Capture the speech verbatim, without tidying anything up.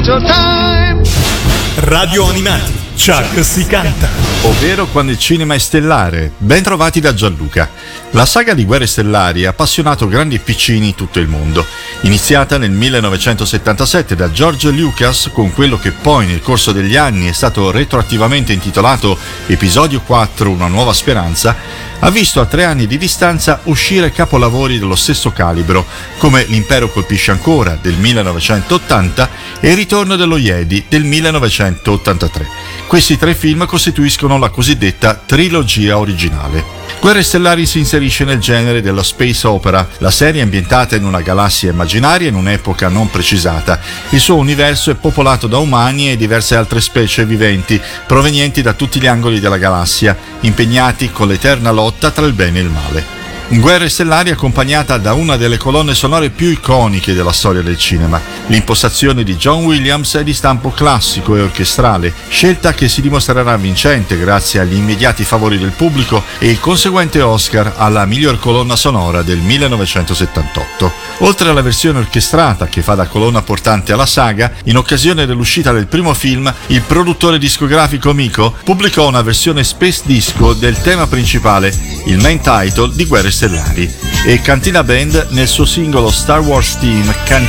Radio Animati, Chuck si canta. Ovvero Quando il cinema è stellare. Ben trovati da Gianluca. La saga di Guerre Stellari ha appassionato grandi e piccini in tutto il mondo. Iniziata nel millenovecentosettantasette da George Lucas con quello che poi nel corso degli anni è stato retroattivamente intitolato Episodio quattro Una nuova speranza, ha visto a tre anni di distanza uscire capolavori dello stesso calibro, come L'impero colpisce ancora del millenovecentottanta e Il ritorno dello Jedi del millenovecentottantatré. Questi tre film costituiscono la cosiddetta trilogia originale. Guerre Stellari si inserisce nel genere della space opera. La serie è ambientata in una galassia immaginaria in un'epoca non precisata. Il suo universo è popolato da umani e diverse altre specie viventi provenienti da tutti gli angoli della galassia, impegnati con l'eterna lotta tra il bene e il male. Guerre Stellari è accompagnata da una delle colonne sonore più iconiche della storia del cinema. L'impostazione di John Williams è di stampo classico e orchestrale, scelta che si dimostrerà vincente grazie agli immediati favori del pubblico e il conseguente Oscar alla miglior colonna sonora del millenovecentosettantotto. Oltre alla versione orchestrata che fa da colonna portante alla saga, in occasione dell'uscita del primo film, il produttore discografico Miko pubblicò una versione space disco del tema principale, il main title di Guerre Stellari, e Cantina Band nel suo singolo Star Wars Theme Cantina